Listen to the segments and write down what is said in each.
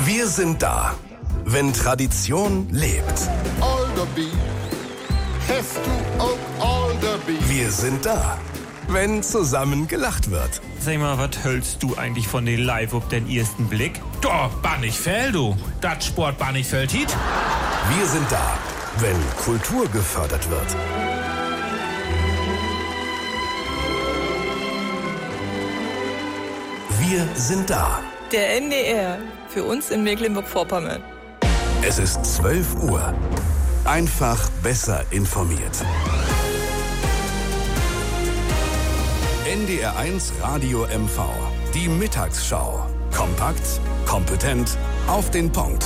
Wir sind da, wenn Tradition lebt. Wir sind da, wenn zusammen gelacht wird. Sag mal, was hältst du eigentlich von den Live auf den ersten Blick? Doch, Bannichfeld, du. Das Sport Bannichfeld hit. Wir sind da, wenn Kultur gefördert wird. Wir sind da. Der NDR, für uns in Mecklenburg-Vorpommern. Es ist 12 Uhr. Einfach besser informiert. NDR1 Radio MV. Die Mittagsschau. Kompakt, kompetent, auf den Punkt.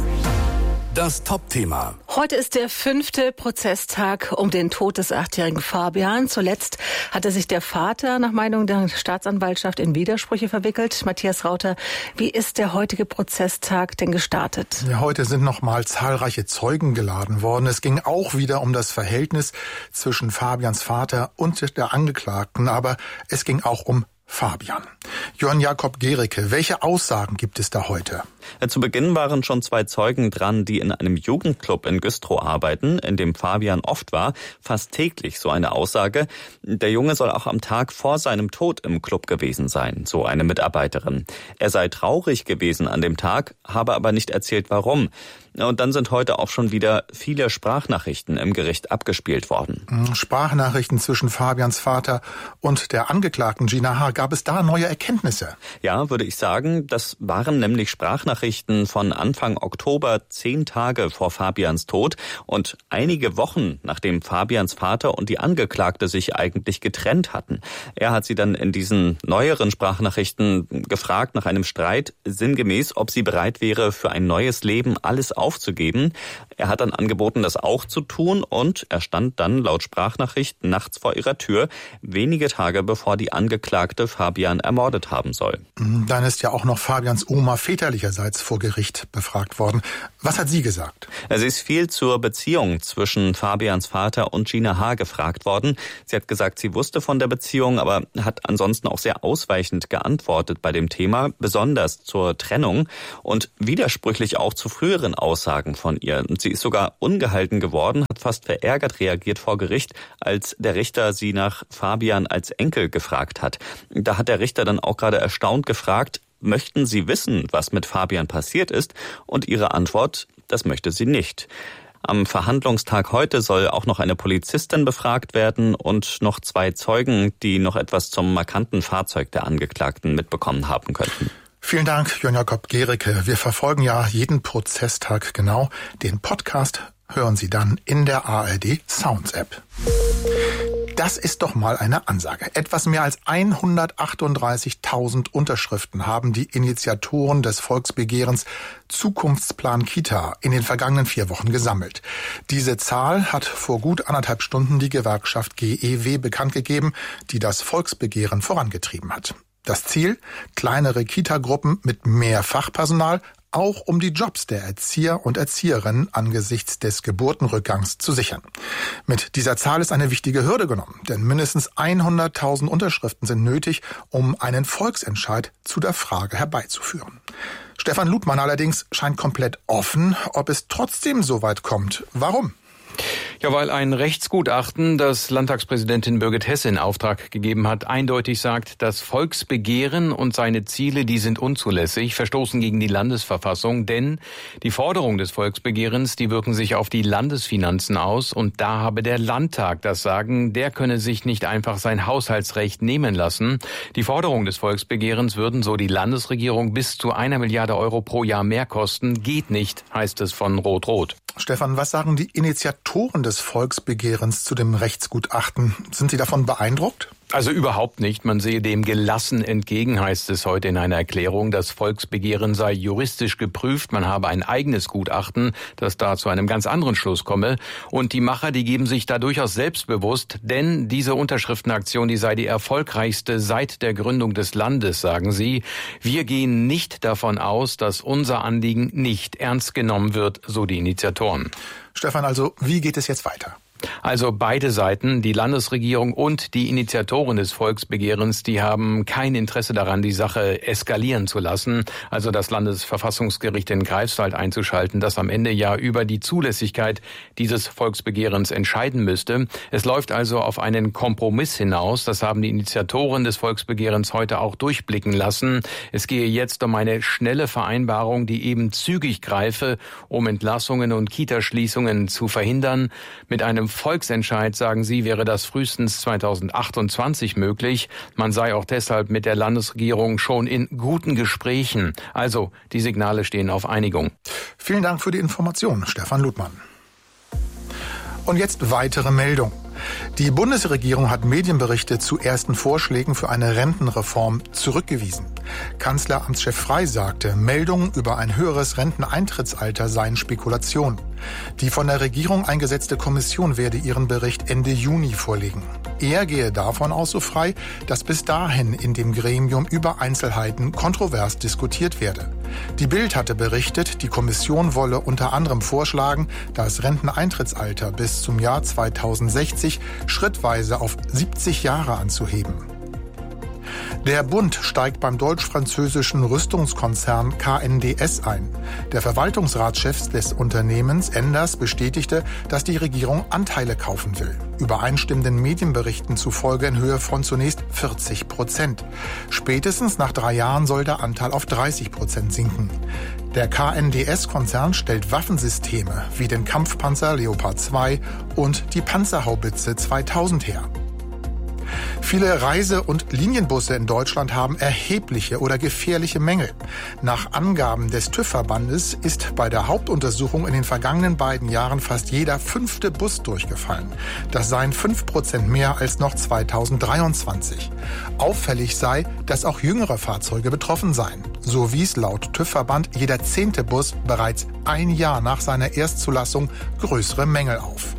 Das Top-Thema. Heute ist der 5. Prozesstag um den Tod des 8-jährigen Fabian. Zuletzt hatte sich der Vater nach Meinung der Staatsanwaltschaft in Widersprüche verwickelt. Matthias Rauter, wie ist der heutige Prozesstag denn gestartet? Ja, heute sind nochmal zahlreiche Zeugen geladen worden. Es ging auch wieder um das Verhältnis zwischen Fabians Vater und der Angeklagten, aber es ging auch um Fabian. Jörn Jakob Gericke, welche Aussagen gibt es da heute? Zu Beginn waren schon 2 Zeugen dran, die in einem Jugendclub in Güstrow arbeiten, in dem Fabian oft war. Fast täglich so eine Aussage. Der Junge soll auch am Tag vor seinem Tod im Club gewesen sein, so eine Mitarbeiterin. Er sei traurig gewesen an dem Tag, habe aber nicht erzählt, warum. Und dann sind heute auch schon wieder viele Sprachnachrichten im Gericht abgespielt worden. Sprachnachrichten zwischen Fabians Vater und der Angeklagten Gina H. Gab es da neue Erkenntnisse? Ja, würde ich sagen. Das waren nämlich Sprachnachrichten von Anfang Oktober, 10 Tage vor Fabians Tod und einige Wochen, nachdem Fabians Vater und die Angeklagte sich eigentlich getrennt hatten. Er hat sie dann in diesen neueren Sprachnachrichten gefragt nach einem Streit, sinngemäß, ob sie bereit wäre, für ein neues Leben alles aufzugeben. Er hat dann angeboten, das auch zu tun und er stand dann laut Sprachnachricht nachts vor ihrer Tür, wenige Tage bevor die Angeklagte Fabian ermordet haben soll. Dann ist ja auch noch Fabians Oma väterlicherseits vor Gericht befragt worden. Was hat sie gesagt? Sie ist viel zur Beziehung zwischen Fabians Vater und Gina H. gefragt worden. Sie hat gesagt, sie wusste von der Beziehung, aber hat ansonsten auch sehr ausweichend geantwortet bei dem Thema, besonders zur Trennung und widersprüchlich auch zu früheren Aussagen von ihr. Und sie ist sogar ungehalten geworden, hat fast verärgert reagiert vor Gericht, als der Richter sie nach Fabian als Enkel gefragt hat. Da hat der Richter dann auch gerade erstaunt gefragt, möchten Sie wissen, was mit Fabian passiert ist? Und ihre Antwort, das möchte sie nicht. Am Verhandlungstag heute soll auch noch eine Polizistin befragt werden und noch 2 Zeugen, die noch etwas zum markanten Fahrzeug der Angeklagten mitbekommen haben könnten. Vielen Dank, Jörn Jakob Gericke. Wir verfolgen ja jeden Prozesstag genau. Den Podcast hören Sie dann in der ARD Sounds App. Das ist doch mal eine Ansage. Etwas mehr als 138.000 Unterschriften haben die Initiatoren des Volksbegehrens Zukunftsplan Kita in den vergangenen 4 Wochen gesammelt. Diese Zahl hat vor gut 1,5 Stunden die Gewerkschaft GEW bekannt gegeben, die das Volksbegehren vorangetrieben hat. Das Ziel? Kleinere Kita-Gruppen mit mehr Fachpersonal, auch um die Jobs der Erzieher und Erzieherinnen angesichts des Geburtenrückgangs zu sichern. Mit dieser Zahl ist eine wichtige Hürde genommen, denn mindestens 100.000 Unterschriften sind nötig, um einen Volksentscheid zu der Frage herbeizuführen. Stefan Ludmann allerdings scheint komplett offen, ob es trotzdem so weit kommt. Warum? Ja, weil ein Rechtsgutachten, das Landtagspräsidentin Birgit Hesse in Auftrag gegeben hat, eindeutig sagt, das Volksbegehren und seine Ziele, die sind unzulässig, verstoßen gegen die Landesverfassung, denn die Forderungen des Volksbegehrens, die wirken sich auf die Landesfinanzen aus und da habe der Landtag das Sagen, der könne sich nicht einfach sein Haushaltsrecht nehmen lassen. Die Forderungen des Volksbegehrens würden, so die Landesregierung, bis zu 1 Milliarde Euro pro Jahr mehr kosten. Geht nicht, heißt es von Rot-Rot. Stefan, was sagen die Initiatoren des Volksbegehrens zu dem Rechtsgutachten? Sind Sie davon beeindruckt? Also überhaupt nicht. Man sehe dem gelassen entgegen, heißt es heute in einer Erklärung. Das Volksbegehren sei juristisch geprüft. Man habe ein eigenes Gutachten, das da zu einem ganz anderen Schluss komme. Und die Macher, die geben sich da durchaus selbstbewusst, denn diese Unterschriftenaktion, die sei die erfolgreichste seit der Gründung des Landes, sagen sie. Wir gehen nicht davon aus, dass unser Anliegen nicht ernst genommen wird, so die Initiatoren. Stefan, also wie geht es jetzt weiter? Also beide Seiten, die Landesregierung und die Initiatoren des Volksbegehrens, die haben kein Interesse daran, die Sache eskalieren zu lassen. Also das Landesverfassungsgericht in Greifswald einzuschalten, das am Ende ja über die Zulässigkeit dieses Volksbegehrens entscheiden müsste. Es läuft also auf einen Kompromiss hinaus. Das haben die Initiatoren des Volksbegehrens heute auch durchblicken lassen. Es gehe jetzt um eine schnelle Vereinbarung, die eben zügig greife, um Entlassungen und Kitaschließungen zu verhindern. Mit einem Volksentscheid, sagen sie, wäre das frühestens 2028 möglich. Man sei auch deshalb mit der Landesregierung schon in guten Gesprächen. Also, die Signale stehen auf Einigung. Vielen Dank für die Information, Stefan Ludmann. Und jetzt weitere Meldung. Die Bundesregierung hat Medienberichte zu ersten Vorschlägen für eine Rentenreform zurückgewiesen. Kanzleramtschef Frey sagte, Meldungen über ein höheres Renteneintrittsalter seien Spekulation. Die von der Regierung eingesetzte Kommission werde ihren Bericht Ende Juni vorlegen. Er gehe davon aus, so Frey, dass bis dahin in dem Gremium über Einzelheiten kontrovers diskutiert werde. Die Bild hatte berichtet, die Kommission wolle unter anderem vorschlagen, das Renteneintrittsalter bis zum Jahr 2060 schrittweise auf 70 Jahre anzuheben. Der Bund steigt beim deutsch-französischen Rüstungskonzern KNDS ein. Der Verwaltungsratschef des Unternehmens Enders bestätigte, dass die Regierung Anteile kaufen will. Übereinstimmenden Medienberichten zufolge in Höhe von zunächst 40%. Spätestens nach 3 Jahren soll der Anteil auf 30% sinken. Der KNDS-Konzern stellt Waffensysteme wie den Kampfpanzer Leopard 2 und die Panzerhaubitze 2000 her. Viele Reise- und Linienbusse in Deutschland haben erhebliche oder gefährliche Mängel. Nach Angaben des TÜV-Verbandes ist bei der Hauptuntersuchung in den vergangenen beiden Jahren fast jeder 5. Bus durchgefallen. Das seien 5% mehr als noch 2023. Auffällig sei, dass auch jüngere Fahrzeuge betroffen seien. So wies laut TÜV-Verband jeder 10. Bus bereits 1 Jahr nach seiner Erstzulassung größere Mängel auf.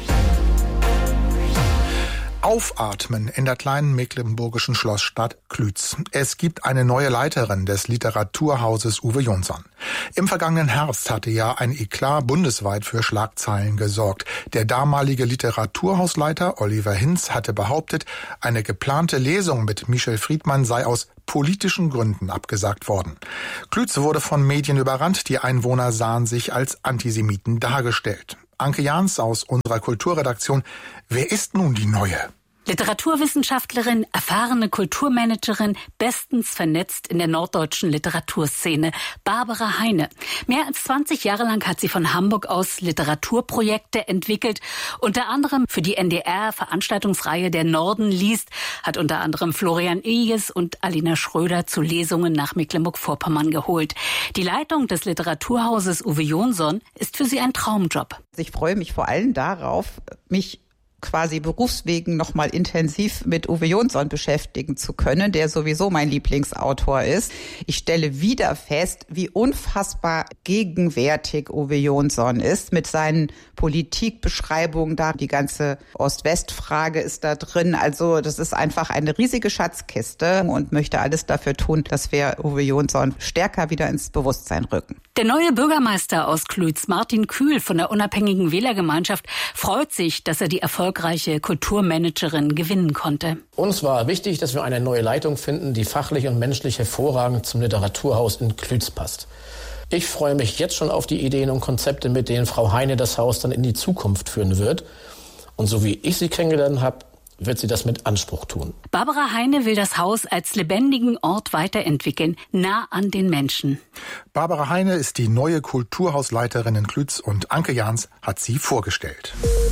Aufatmen in der kleinen mecklenburgischen Schlossstadt Klütz. Es gibt eine neue Leiterin des Literaturhauses Uwe Jonsson. Im vergangenen Herbst hatte ja ein Eklat bundesweit für Schlagzeilen gesorgt. Der damalige Literaturhausleiter Oliver Hinz hatte behauptet, eine geplante Lesung mit Michel Friedmann sei aus politischen Gründen abgesagt worden. Klütz wurde von Medien überrannt. Die Einwohner sahen sich als Antisemiten dargestellt. Anke Jahns aus unserer Kulturredaktion. Wer ist nun die Neue? Literaturwissenschaftlerin, erfahrene Kulturmanagerin, bestens vernetzt in der norddeutschen Literaturszene, Barbara Heine. Mehr als 20 Jahre lang hat sie von Hamburg aus Literaturprojekte entwickelt. Unter anderem für die NDR-Veranstaltungsreihe Der Norden liest, hat unter anderem Florian Iljes und Alina Schröder zu Lesungen nach Mecklenburg-Vorpommern geholt. Die Leitung des Literaturhauses Uwe Jonsson ist für sie ein Traumjob. Ich freue mich vor allem darauf, mich quasi berufswegen nochmal intensiv mit Uwe Jonsson beschäftigen zu können, der sowieso mein Lieblingsautor ist. Ich stelle wieder fest, wie unfassbar gegenwärtig Uwe Jonsson ist mit seinen Politikbeschreibungen da. Die ganze Ost-West-Frage ist da drin. Also das ist einfach eine riesige Schatzkiste und möchte alles dafür tun, dass wir Uwe Jonsson stärker wieder ins Bewusstsein rücken. Der neue Bürgermeister aus Klütz, Martin Kühl von der Unabhängigen Wählergemeinschaft, freut sich, dass er die erfolgreiche Kulturmanagerin gewinnen konnte. Uns war wichtig, dass wir eine neue Leitung finden, die fachlich und menschlich hervorragend zum Literaturhaus in Klütz passt. Ich freue mich jetzt schon auf die Ideen und Konzepte, mit denen Frau Heine das Haus dann in die Zukunft führen wird. Und so wie ich sie kennengelernt habe, wird sie das mit Anspruch tun. Barbara Heine will das Haus als lebendigen Ort weiterentwickeln, nah an den Menschen. Barbara Heine ist die neue Kulturhausleiterin in Klütz und Anke Jahns hat sie vorgestellt.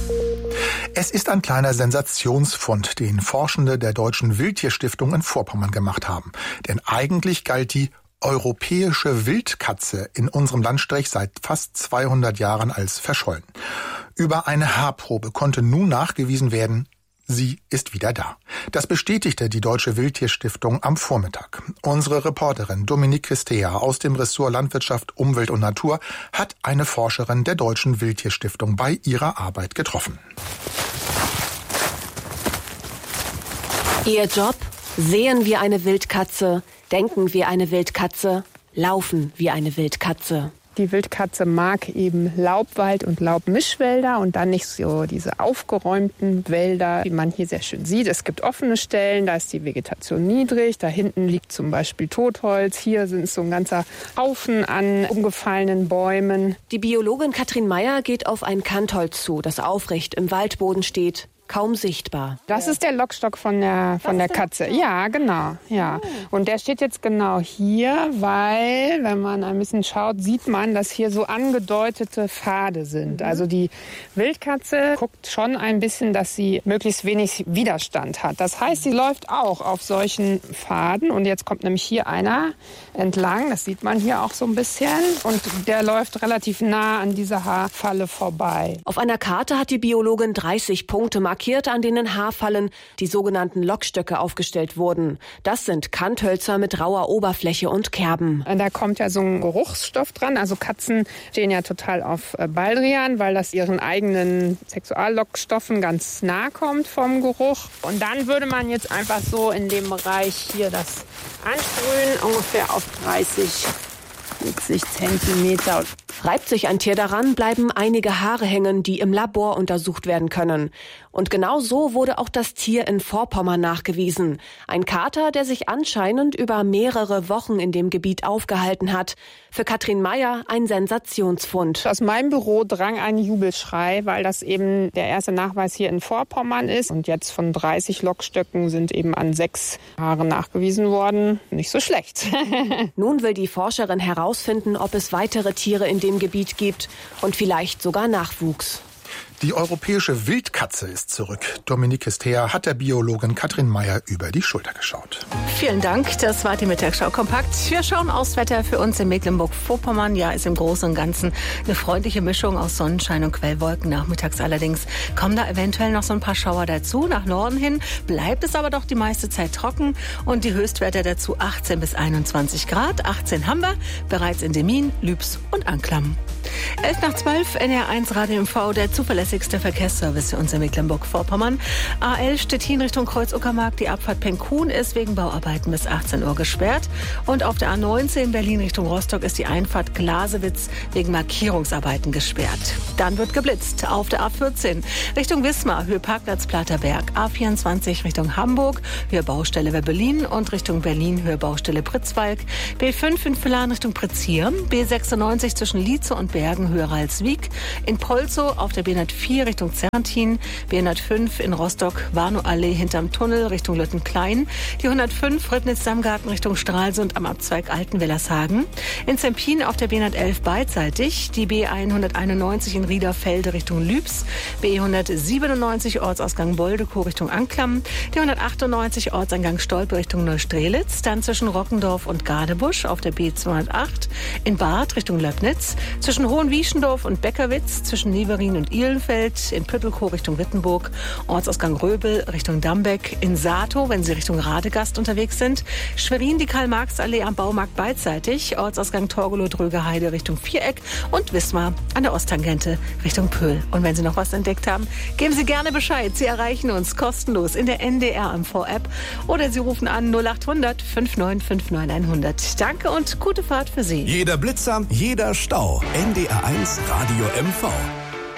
Es ist ein kleiner Sensationsfund, den Forschende der Deutschen Wildtierstiftung in Vorpommern gemacht haben. Denn eigentlich galt die europäische Wildkatze in unserem Landstrich seit fast 200 Jahren als verschollen. Über eine Haarprobe konnte nun nachgewiesen werden, sie ist wieder da. Das bestätigte die Deutsche Wildtierstiftung am Vormittag. Unsere Reporterin Dominique Christea aus dem Ressort Landwirtschaft, Umwelt und Natur hat eine Forscherin der Deutschen Wildtierstiftung bei ihrer Arbeit getroffen. Ihr Job? Sehen wie eine Wildkatze, denken wie eine Wildkatze, laufen wie eine Wildkatze. Die Wildkatze mag eben Laubwald und Laubmischwälder und dann nicht so diese aufgeräumten Wälder, wie man hier sehr schön sieht. Es gibt offene Stellen, da ist die Vegetation niedrig. Da hinten liegt zum Beispiel Totholz. Hier sind so ein ganzer Haufen an umgefallenen Bäumen. Die Biologin Katrin Meyer geht auf ein Kantholz zu, das aufrecht im Waldboden steht. Kaum sichtbar. Das ist der Lockstock von der Katze. Ja, genau. Ja. Und der steht jetzt genau hier, weil, wenn man ein bisschen schaut, sieht man, dass hier so angedeutete Pfade sind. Also die Wildkatze guckt schon ein bisschen, dass sie möglichst wenig Widerstand hat. Das heißt, sie läuft auch auf solchen Pfaden. Und jetzt kommt nämlich hier einer entlang. Das sieht man hier auch so ein bisschen. Und der läuft relativ nah an dieser Haarfalle vorbei. Auf einer Karte hat die Biologin 30 Punkte markiert, an denen Haarfallen, die sogenannten Lockstöcke, aufgestellt wurden. Das sind Kanthölzer mit rauer Oberfläche und Kerben. Da kommt ja so ein Geruchsstoff dran. Also Katzen stehen ja total auf Baldrian, weil das ihren eigenen Sexuallockstoffen ganz nah kommt vom Geruch. Und dann würde man jetzt einfach so in dem Bereich hier das ansprühen, ungefähr auf 30 Zentimeter. Reibt sich ein Tier daran, bleiben einige Haare hängen, die im Labor untersucht werden können. Und genau so wurde auch das Tier in Vorpommern nachgewiesen. Ein Kater, der sich anscheinend über mehrere Wochen in dem Gebiet aufgehalten hat. Für Katrin Meyer ein Sensationsfund. Aus meinem Büro drang ein Jubelschrei, weil das eben der erste Nachweis hier in Vorpommern ist. Und jetzt von 30 Lockstöcken sind eben an 6 Haare nachgewiesen worden. Nicht so schlecht. Nun will die Forscherin herausfinden, ob es weitere Tiere in dem Gebiet gibt und vielleicht sogar Nachwuchs. Die europäische Wildkatze ist zurück. Dominique Histea hat der Biologin Katrin Meyer über die Schulter geschaut. Vielen Dank, das war die Mittagsschau kompakt. Wir schauen aufs Wetter für uns in Mecklenburg-Vorpommern. Ja, ist im Großen und Ganzen eine freundliche Mischung aus Sonnenschein und Quellwolken. Nachmittags allerdings kommen da eventuell noch so ein paar Schauer dazu. Nach Norden hin bleibt es aber doch die meiste Zeit trocken. Und die Höchstwerte dazu 18 bis 21 Grad. 18 haben wir bereits in Demmin, Lübs und Anklam. 11:12, NR1 Radio MV, der zuverlässigste Verkehrsservice für uns in Mecklenburg-Vorpommern. A11 Stettin Richtung Kreuz-Uckermark. Die Abfahrt Penkhuhn ist wegen Bauarbeiten bis 18 Uhr gesperrt. Und auf der A19 Berlin Richtung Rostock ist die Einfahrt Glasewitz wegen Markierungsarbeiten gesperrt. Dann wird geblitzt auf der A14 Richtung Wismar, Höhe Parkplatz Platerberg. A24 Richtung Hamburg, Höhe Baustelle Webbelin und Richtung Berlin, Höhe Baustelle Pritzwalk. B5 in Villach Richtung Pritzhier. B96 zwischen Lietze und Bergen, Höhe Ralswiek. In Polzow auf der B104 Richtung Zerrentin. B105 in Rostock, Warnow-Allee hinterm Tunnel Richtung Lüttenklein. Die 105 Ribnitz-Dammgarten Richtung Stralsund am Abzweig Altenwellershagen. In Zempin auf der B111 beidseitig. Die B191 in Riederfelde Richtung Lübs. B197 Ortsausgang Boldekow Richtung Anklam. Die 198 Ortseingang Stolpe Richtung Neustrelitz. Dann zwischen Rockendorf und Gadebusch auf der B208 in Barth Richtung Löbnitz. Zwischen Hohenwieschendorf und Beckerwitz, zwischen Neverin und Ihlenfeld, in Püttelkow Richtung Wittenburg, Ortsausgang Röbel Richtung Dambeck, in Sato, wenn Sie Richtung Radegast unterwegs sind, Schwerin die Karl-Marx-Allee am Baumarkt beidseitig, Ortsausgang Torgelow-Drögerheide Richtung Viereck und Wismar an der Osttangente Richtung Pöhl. Und wenn Sie noch was entdeckt haben, geben Sie gerne Bescheid. Sie erreichen uns kostenlos in der NDR-MV-App oder Sie rufen an 0800 5959 100. Danke und gute Fahrt für Sie. Jeder Blitzer, jeder Stau. NDR1 Radio MV.